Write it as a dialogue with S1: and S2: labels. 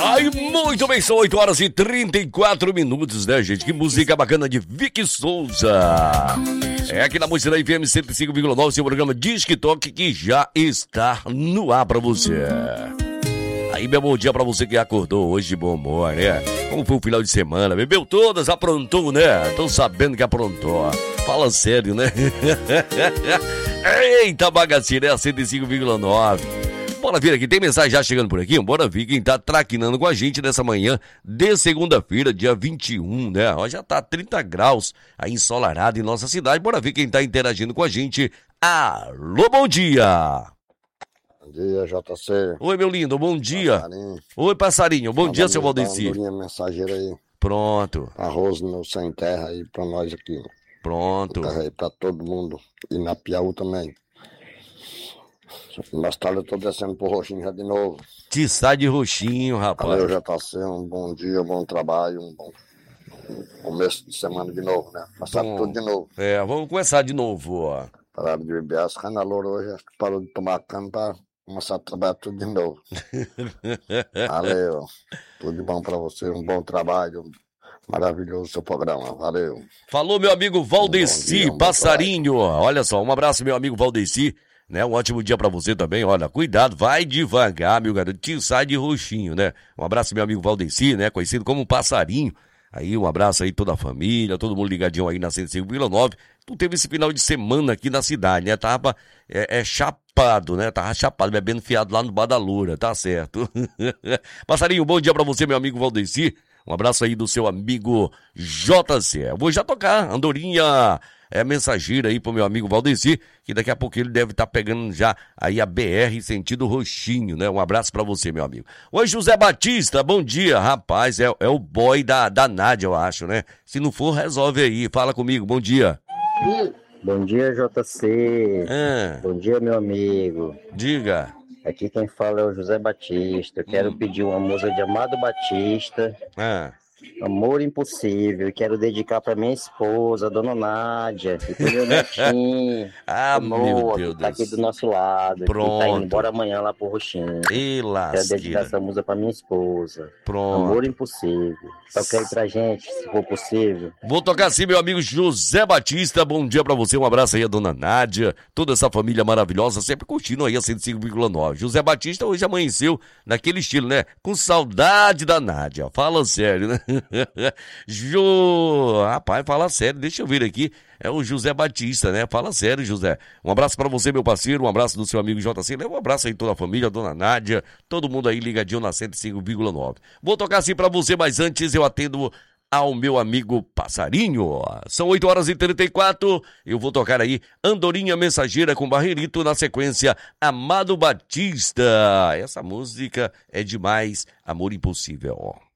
S1: Ai, muito bem, são 8 horas e 34 minutos, né, gente? Que música bacana de Vicky Souza. É aqui na música da FM 105,9, seu programa Disque Toque, que já está no ar pra você. Aí, meu bom dia pra você que acordou hoje de bom humor, né? Como foi o final de semana? Bebeu todas, aprontou, né? Tô sabendo que aprontou. Fala sério, né? Eita, bagaceira, é a 105,9. Bora vir aqui, tem mensagem já chegando por aqui? Bora vir quem tá traquinando com a gente nessa manhã de segunda-feira, dia 21, né? Ó, já tá 30 graus aí ensolarado em nossa cidade. Bora ver quem tá interagindo com a gente. Alô, bom dia!
S2: Bom dia, JC.
S1: Oi, meu lindo, bom dia.
S2: Passarinho.
S1: Oi, passarinho, bom dia, seu Valdeci.
S2: Andorinha mensageira aí.
S1: Pronto,
S2: Arroz no sem terra aí pra nós aqui.
S1: pronto.
S2: Terra aí pra todo mundo. E na Piauí também. Mas tá, eu tô descendo pro Roxinho já de novo.
S1: Te sai de roxinho, rapaz.
S2: Valeu, JC. Um bom dia, bom trabalho, um bom começo de semana de novo, né? Passar
S1: Bom.
S2: tudo de novo.
S1: É, vamos começar de novo, ó.
S2: Pararam de beber as canaloras hoje, acho que parou de tomar cana pra começar a trabalhar tudo de novo. Valeu. Tudo de bom pra você, um bom trabalho. Maravilhoso seu programa, valeu.
S1: Falou, meu amigo Valdeci,
S2: Bom dia, bom
S1: passarinho. Olha só, um abraço, meu amigo Valdeci. Né? Um ótimo dia pra você também. Olha, cuidado, vai devagar, meu garoto. Te sai de roxinho, né? Um abraço, meu amigo Valdeci, né? Conhecido como Passarinho. Aí, um abraço aí, toda a família, todo mundo ligadinho aí na 105,9. Tu teve esse final de semana aqui na cidade, né? Tava chapado, né? Tava chapado, bebendo fiado lá no Bar da Loura, tá certo. Passarinho, bom dia pra você, meu amigo Valdeci. Um abraço aí do seu amigo JC. Eu vou já tocar, Andorinha mensageira aí pro meu amigo Valdeci, que daqui a pouco ele deve estar pegando já aí a BR sentido roxinho, né? Um abraço pra você, meu amigo. Oi, José Batista, bom dia. Rapaz, é o boy da Nádia, eu acho, né? Se não for, resolve aí. Fala comigo, bom dia.
S3: Bom dia, JC.
S1: Ah,
S3: Bom dia, meu amigo.
S1: diga.
S3: Aqui quem fala é o José Batista. Eu quero pedir uma música de Amado Batista,
S1: Ah,
S3: Amor Impossível. E quero dedicar para minha esposa, Dona Nádia, e pro meu netinho,
S1: ah, meu
S3: Noah,
S1: Deus
S3: que tá
S1: do
S3: aqui do
S1: céu.
S3: nosso lado, que tá
S1: Pronto.
S3: indo embora amanhã lá pro Roxinho.
S1: E
S3: Quero dedicar
S1: lasqueira.
S3: essa música para minha esposa.
S1: Pronto.
S3: Amor Impossível. Toca aí pra gente, se for possível.
S1: Vou tocar sim, meu amigo José Batista. Bom dia pra você, um abraço aí a dona Nádia, toda essa família maravilhosa, sempre curtindo aí a 105,9. José Batista hoje amanheceu naquele estilo, né? Com saudade da Nádia. Fala sério, né? Rapaz, fala sério, deixa eu ver aqui. É o José Batista, né? Fala sério, José. Um abraço pra você, meu parceiro, um abraço do seu amigo JC. Leva um abraço aí toda a família, a dona Nádia, todo mundo aí ligadinho na 105,9. Vou tocar assim pra você, mas antes eu atendo ao meu amigo Passarinho. São 8 horas e 34. Eu vou tocar aí Andorinha Mensageira com Barreirito, na sequência Amado Batista. Essa música é demais, Amor Impossível.